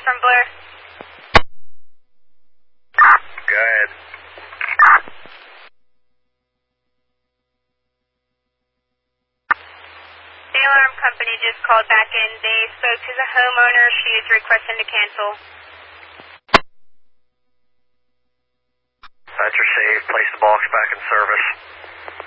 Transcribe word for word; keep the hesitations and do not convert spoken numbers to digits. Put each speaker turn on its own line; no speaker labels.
from Blair.
Go ahead.
The alarm company just called back in. They spoke to the homeowner. She is requesting to cancel.
That's received. Place the box back in service.